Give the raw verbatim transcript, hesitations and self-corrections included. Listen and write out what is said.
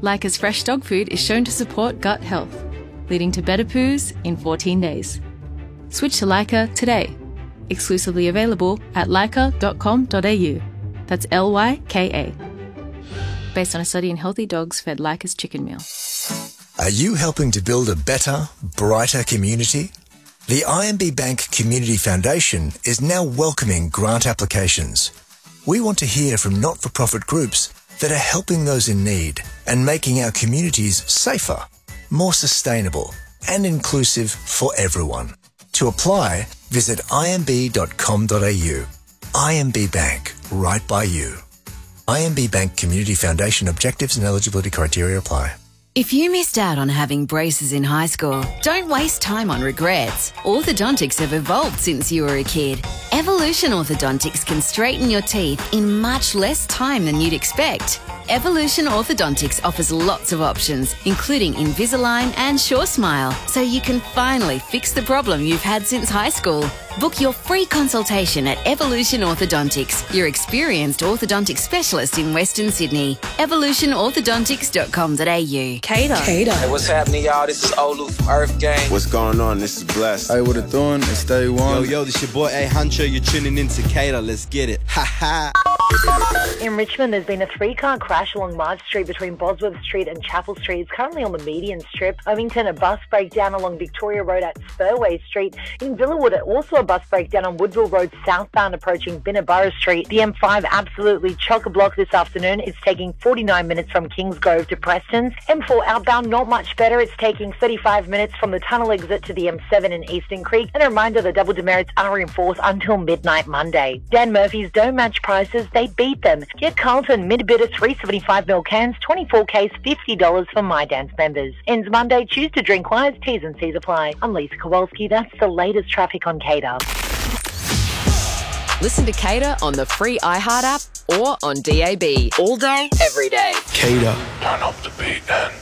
Leica's fresh dog food is shown to support gut health, leading to better poos in fourteen days. Switch to Leica today. Exclusively available at leica dot com dot a u. That's L Y K A. Based on a study in healthy dogs fed Leica's chicken meal. Are you helping to build a better, brighter community? The I M B Bank Community Foundation is now welcoming grant applications. We want to hear from not-for-profit groups that are helping those in need and making our communities safer, more sustainable and inclusive for everyone. To apply, visit I M B dot com dot a u. I M B Bank, right by you. I M B Bank Community Foundation objectives and eligibility criteria apply. If you missed out on having braces in high school, don't waste time on regrets. Orthodontics have evolved since you were a kid. Evolution Orthodontics can straighten your teeth in much less time than you'd expect. Evolution Orthodontics offers lots of options, including Invisalign and Sure Smile, so you can finally fix the problem you've had since high school. Book your free consultation at Evolution Orthodontics, your experienced orthodontic specialist in Western Sydney. evolution orthodontics dot com dot a u. Cater. Cater. Hey, what's happening, y'all? This is Olu from Earth Gang. What's going on? This is Blessed. Hey, what it doing? It's Day One. Yo, yo, this your boy A Huncho. You're tuning in to Cater. Let's get it. Ha ha. In Richmond, there's been a three-car crash along March Street between Bosworth Street and Chapel Street. It's currently on the median strip. Ovington, a bus breakdown along Victoria Road at Spurway Street. In Villawood, also a bus breakdown on Woodville Road southbound approaching Binnaburra Street. The M five absolutely chock-a-block this afternoon. It's taking forty-nine minutes from Kingsgrove to Preston's. M four outbound, not much better. It's taking thirty-five minutes from the tunnel exit to the M seven in Eastern Creek. And a reminder, the double demerits are in force until midnight Monday. Dan Murphy's don't match prices, they beat them. Get Carlton mid-bitter three seventy-five mil cans, twenty-four case, fifty dollars for My Dance members. Ends Monday. Choose to drink wise. T's and C's apply. I'm Lisa Kowalski. That's the latest traffic on Cater. Listen to Cater on the free iHeart app or on D A B all day, every day. Cater. Turn up the beat and